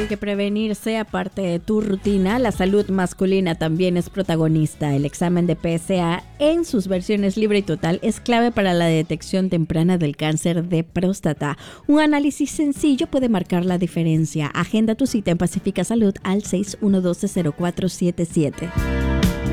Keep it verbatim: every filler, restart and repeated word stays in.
de que prevenir sea parte de tu rutina, la salud masculina también es protagonista. El examen de P S A en sus versiones libre y total es clave para la detección temprana del cáncer de próstata. Un análisis sencillo puede marcar la diferencia. Agenda tu cita en Pacífica Salud al seis uno uno, cero cuatro siete siete.